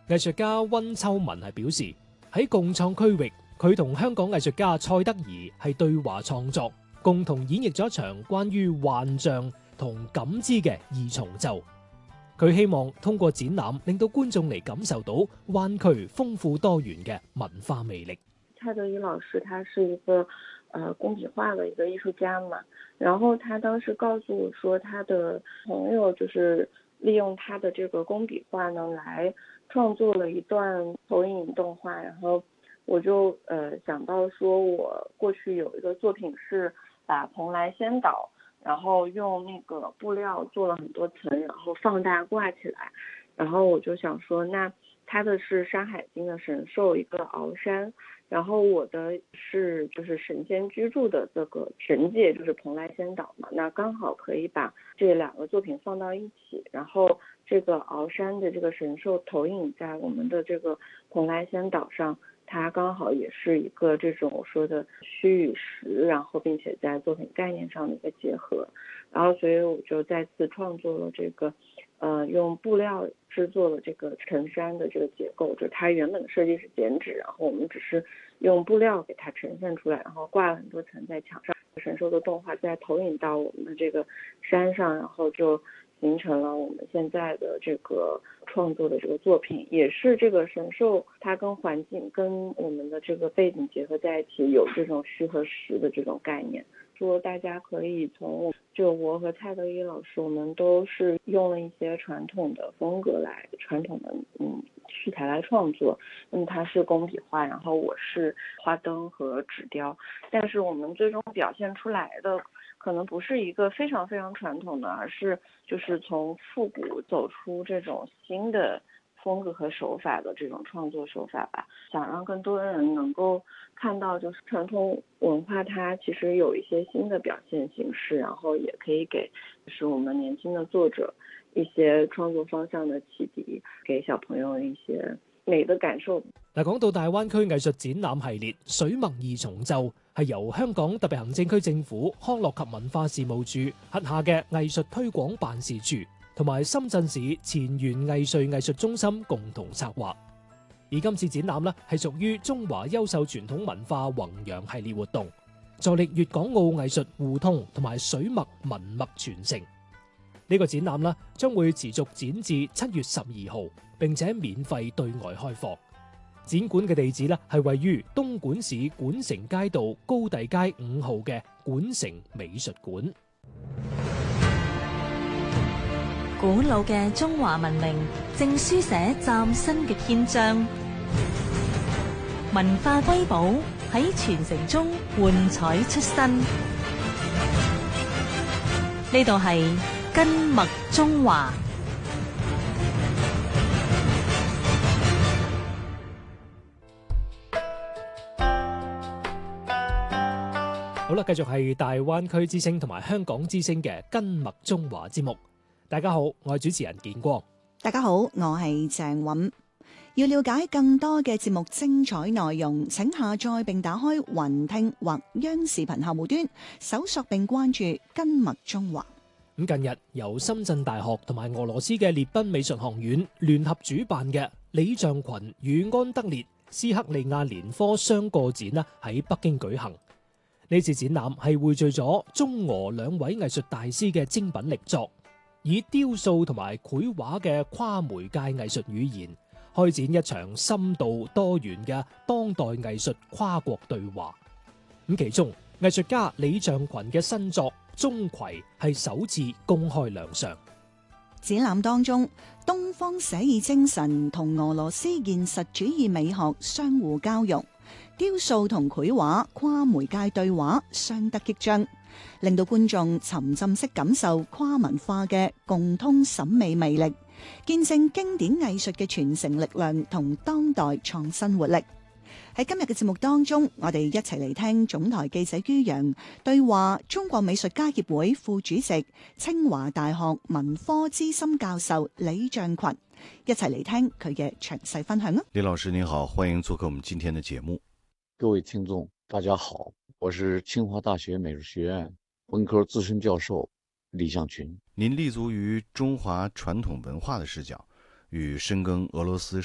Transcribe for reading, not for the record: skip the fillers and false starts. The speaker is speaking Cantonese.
藝術家溫秋文係表示，喺共創區域，佢同香港藝術家蔡德宜係對話創作，共同演繹咗一場關於幻象同感知嘅二重奏。佢希望通過展覽令到觀眾嚟感受到灣區豐富多元嘅文化魅力。 蔡德宜老師他是一個工筆畫的一個藝術家嘛，然後他當時告訴我說，他的朋友就是利用他的這個工筆畫呢來創作了一段投影動畫，然後我就想到說，我過去有一個作品是把蓬萊仙島，然後用那個布料做了很多層，然後放大掛起來，然後我就想說，那它的是《山海經》的神獸一個鰲山，然後我的是就是神仙居住的這個神界，就是蓬萊仙島嘛，那剛好可以把這兩個作品放到一起，然後這個鰲山的這個神獸投影在我們的這個蓬萊仙島上，它剛好也是一個這種我說的虛與實，然後並且在作品概念上的一個結合，然後所以我就再次創作了這個用布料製作了這個成山的這個結構，就它原本的設計是剪紙，然後我們只是用布料給它呈現出來，然後掛了很多層在牆上，神獸的動畫再投影到我們的這個山上，然後就形成了我們現在的這個創作的這個作品，也是這個神獸它跟環境跟我們的這個背景結合在一起，有這種虛和實的這種概念，說大家可以從就我和蔡德宜老師，我們都是用了一些傳統的風格來傳統的素材來創作，它是工筆畫，然後我是花燈和紙雕，但是我們最終表現出來的可能不是一個非常非常傳統的，而是就是從復古走出這種新的風格和手法的這種創作手法吧，想讓更多人能夠看到，就是傳統文化它其實有一些新的表現形式，然後也可以給就是我們年輕的作者一些創作方向的啟迪，給小朋友一些美的感受。 嗱，講到大灣區藝術展覽系列水墨二重奏，係由香港特別行政區政府康樂及文化事務處轄下嘅藝術推廣辦事處同埋深圳市前沿藝術中心共同策劃。而今次展覽呢，係屬於中華優秀傳統文化弘揚系列活動，助力粵港澳藝術互通同埋水墨文墨傳承。呢個展覽呢，將會持續展至7月12號，並且免費對外開放。展館嘅地址呢，係位於東莞市莞城街道高第街5號嘅莞城美術館。 古老嘅中華文明正書寫嶄新嘅篇章，文化瑰寶喺傳承中喚彩出新。呢度係根脈中華。 好啦，繼續係大灣區之聲同埋香港之聲嘅根脈中華節目。大家好，我係主持人建光。 大家好，我係鄭韻。要了解更多嘅節目精彩內容，請下載並打開雲聽或央視頻客戶端，搜索並關注根脈中華。 咁近日由深圳大學同埋俄羅斯嘅列賓美術學院聯合主辦嘅李象群與安德烈斯克利亞年科雙個展呢，喺北京舉行。呢次展覽係匯聚咗中俄兩位藝術大師嘅精品力作，以雕塑同埋繪畫嘅跨媒介藝術語言，開展一場深度多元嘅當代藝術跨國對話。咁其中藝術家李象群嘅新作《鍾馗》係首次公開亮相。 展覽當中，東方寫意精神同俄羅斯現實主義美學相互交融，雕塑同繪畫跨媒介對話相得益彰，令到觀眾沉浸式感受跨文化嘅共通審美魅力，見證經典藝術嘅傳承力量同當代創新活力。喺今日嘅節目當中，我哋一齊嚟聽總台記者于洋對話中國美術家協會副主席、清華大學文科資深教授李象群，一齊嚟聽佢嘅詳細分享啊！ 李老師您好，歡迎做客我們今天的節目。 各位聽眾大家好，我是清華大學美術學院文科資深教授李象群。 您立足於中華傳統文化的視角，與深耕俄羅斯